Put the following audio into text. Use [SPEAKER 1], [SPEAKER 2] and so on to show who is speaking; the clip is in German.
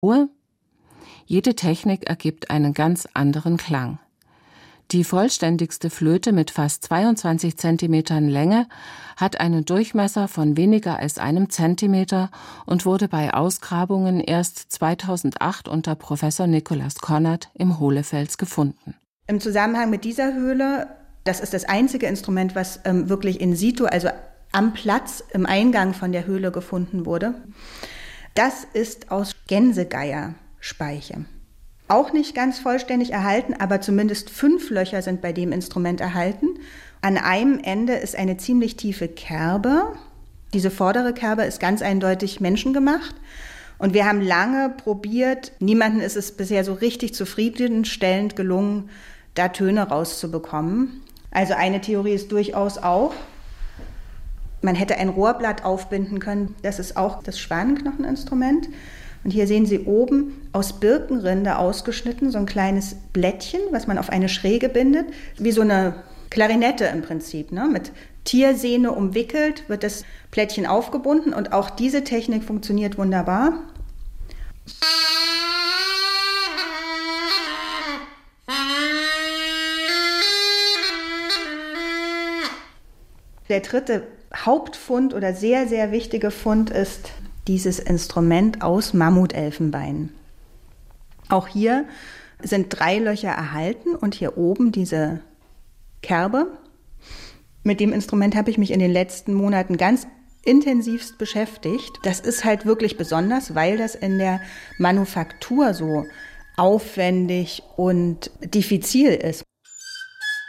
[SPEAKER 1] Jede Technik ergibt einen ganz anderen Klang. Die vollständigste Flöte mit fast 22 Zentimetern Länge hat einen Durchmesser von weniger als 1 Zentimeter und wurde bei Ausgrabungen erst 2008 unter Professor Nicholas Conard im Hohlefels gefunden.
[SPEAKER 2] Im Zusammenhang mit dieser Höhle, das ist das einzige Instrument, was wirklich in situ, also am Platz im Eingang von der Höhle gefunden wurde. Das ist aus Gänsegeierspeiche. Auch nicht ganz vollständig erhalten, aber zumindest 5 Löcher sind bei dem Instrument erhalten. An einem Ende ist eine ziemlich tiefe Kerbe. Diese vordere Kerbe ist ganz eindeutig menschengemacht. Und wir haben lange probiert, niemandem ist es bisher so richtig zufriedenstellend gelungen, da Töne rauszubekommen. Also eine Theorie ist durchaus auch, man hätte ein Rohrblatt aufbinden können. Das ist auch das Schwanenknocheninstrument. Und hier sehen Sie oben aus Birkenrinde ausgeschnitten so ein kleines Blättchen, was man auf eine Schräge bindet, wie so eine Klarinette im Prinzip, ne? Mit Tiersehne umwickelt wird das Plättchen aufgebunden und auch diese Technik funktioniert wunderbar. Der dritte Hauptfund oder sehr, sehr wichtige Fund ist dieses Instrument aus Mammutelfenbein. Auch hier sind 3 Löcher erhalten und hier oben diese Kerbe. Mit dem Instrument habe ich mich in den letzten Monaten ganz intensivst beschäftigt. Das ist halt wirklich besonders, weil das in der Manufaktur so aufwendig und diffizil ist.